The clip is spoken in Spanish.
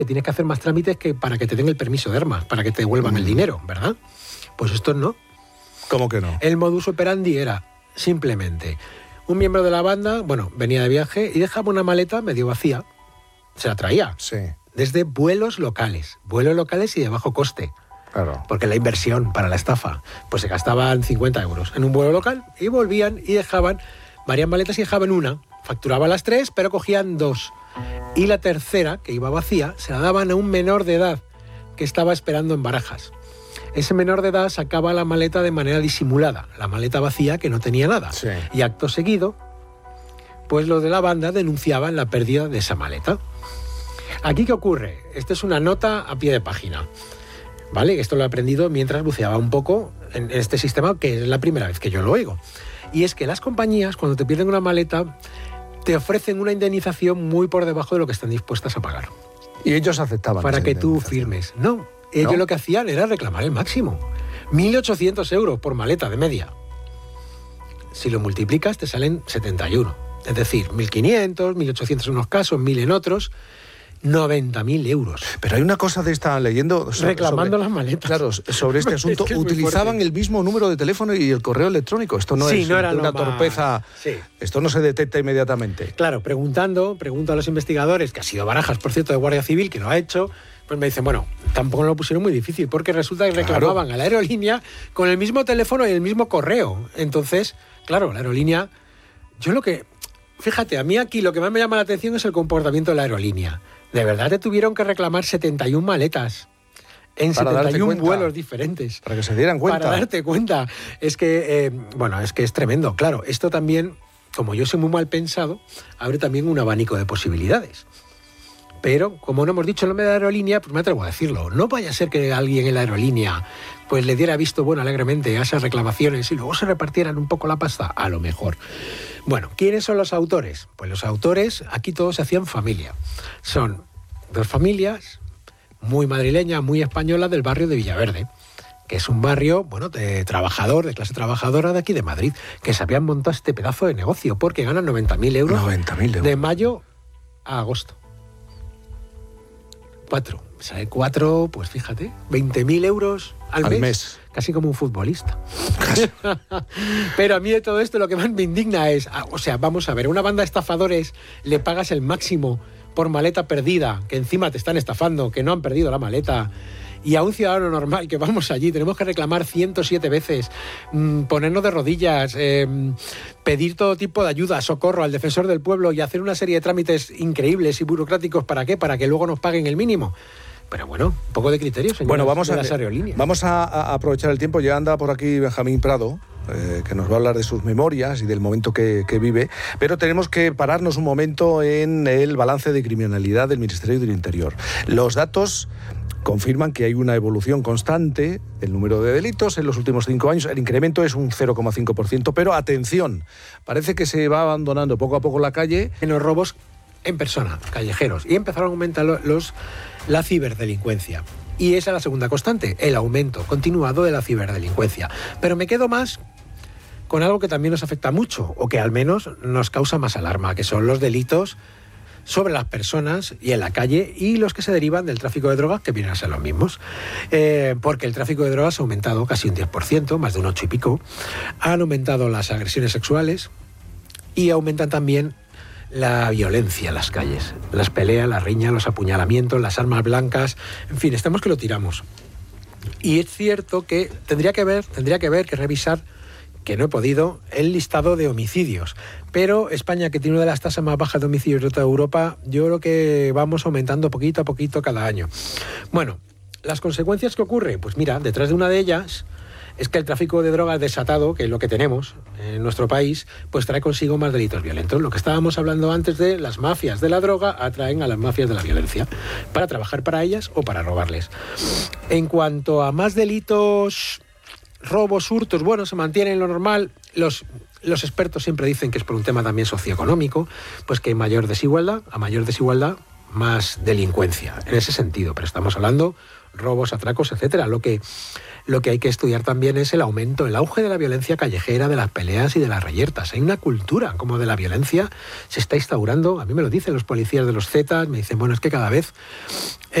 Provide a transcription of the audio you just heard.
que tienes que hacer más trámites que para que te den el permiso de armas, para que te devuelvan el dinero, ¿verdad? Pues estos no. ¿Cómo que no? El modus operandi era simplemente un miembro de la banda, venía de viaje y dejaba una maleta medio vacía. Se la traía. Sí. Desde vuelos locales y de bajo coste. Claro. Porque la inversión para la estafa, pues se gastaban 50 euros en un vuelo local y volvían y dejaban varias maletas y dejaban una. Facturaban las 3, pero cogían 2. Y la tercera, que iba vacía, se la daban a un menor de edad que estaba esperando en Barajas. Ese menor de edad sacaba la maleta de manera disimulada, la maleta vacía que no tenía nada. Sí. Y acto seguido, pues los de la banda denunciaban la pérdida de esa maleta. ¿Aquí qué ocurre? Esto es una nota a pie de página, ¿vale? Esto lo he aprendido mientras buceaba un poco en este sistema, que es la primera vez que yo lo oigo. Y es que las compañías, cuando te pierden una maleta, te ofrecen una indemnización muy por debajo de lo que están dispuestas a pagar. Y ellos aceptaban para esa que tú indemnización. firmes. No, ellos lo que hacían era reclamar el máximo. 1.800 euros por maleta de media. Si lo multiplicas, te salen 71. Es decir, 1.500, 1.800 en unos casos, 1.000 en otros, 90.000 euros. Pero hay una cosa de esta leyendo... Reclamando las maletas. Claro, sobre este asunto. Es que es muy utilizaban fuerte. el mismo número de teléfono y el correo electrónico. Esto no es era una lo más- torpeza. Sí. Esto no se detecta inmediatamente. Claro, pregunto a los investigadores, que ha sido Barajas, por cierto, de Guardia Civil, que lo ha hecho, pues me dicen, tampoco lo pusieron muy difícil, porque resulta que reclamaban a la aerolínea con el mismo teléfono y el mismo correo. Entonces, claro, la aerolínea... Fíjate, a mí aquí lo que más me llama la atención es el comportamiento de la aerolínea. De verdad te tuvieron que reclamar 71 maletas en Para darte 71 cuenta. vuelos diferentes. Para que se dieran cuenta. Para darte cuenta. Es que, es que es tremendo. Claro, esto también, como yo soy muy mal pensado, abre también un abanico de posibilidades. Pero, como no hemos dicho el nombre de la aerolínea, pues me atrevo a decirlo. No vaya a ser que alguien en la aerolínea pues le diera visto bueno alegremente a esas reclamaciones y luego se repartieran un poco la pasta. A lo mejor. Bueno, ¿quiénes son los autores? Pues los autores, aquí todos se hacían familia. Son dos familias muy madrileñas, muy españolas del barrio de Villaverde, que es un barrio, de trabajador, de clase trabajadora de aquí de Madrid, que se habían montado este pedazo de negocio porque ganan 90.000 euros, 90.000 euros. de mayo a agosto. 4, pues fíjate, 20.000 euros al mes. Casi como un futbolista. Pero a mí de todo esto lo que más me indigna es, vamos a ver, una banda de estafadores le pagas el máximo por maleta perdida, que encima te están estafando, que no han perdido la maleta, y a un ciudadano normal que vamos allí, tenemos que reclamar 107 veces, ponernos de rodillas, pedir todo tipo de ayuda, socorro al defensor del pueblo y hacer una serie de trámites increíbles y burocráticos. ¿Para qué? Para que luego nos paguen el mínimo. Pero un poco de criterio, señores, Bueno, vamos de a las aerolíneas. Vamos a aprovechar el tiempo. Ya anda por aquí Benjamín Prado, que nos va a hablar de sus memorias y del momento que vive, pero tenemos que pararnos un momento en el balance de criminalidad del Ministerio del Interior. Los datos confirman que hay una evolución constante del número de delitos en los últimos 5 años. El incremento es un 0,5%, pero atención, parece que se va abandonando poco a poco la calle. En los robos en persona, callejeros, y empezaron a aumentar la ciberdelincuencia. Y esa es la segunda constante, el aumento continuado de la ciberdelincuencia. Pero me quedo más con algo que también nos afecta mucho, o que al menos nos causa más alarma, que son los delitos sobre las personas y en la calle, y los que se derivan del tráfico de drogas, que vienen a ser los mismos. Porque el tráfico de drogas ha aumentado casi un 10%, más de un 8 y pico. Han aumentado las agresiones sexuales y aumentan también la violencia en las calles. Las peleas, las riñas, los apuñalamientos, las armas blancas. En fin, estamos que lo tiramos. Y es cierto que tendría que revisar, que no he podido, el listado de homicidios. Pero España, que tiene una de las tasas más bajas de homicidios de toda Europa, yo creo que vamos aumentando poquito a poquito cada año. Bueno, ¿las consecuencias que ocurre? Pues mira, detrás de una de ellas es que el tráfico de drogas desatado, que es lo que tenemos en nuestro país, pues trae consigo más delitos violentos. Lo que estábamos hablando antes de las mafias de la droga atraen a las mafias de la violencia para trabajar para ellas o para robarles. En cuanto a más delitos, robos, hurtos, se mantienen lo normal. Los expertos siempre dicen que es por un tema también socioeconómico, pues que hay mayor desigualdad, más delincuencia, en ese sentido. Pero estamos hablando robos, atracos, etcétera. Lo que hay que estudiar también es el auge de la violencia callejera, de las peleas y de las reyertas. Hay una cultura como de la violencia se está instaurando. A mí me lo dicen los policías de los Zetas, me dicen, bueno, es que cada vez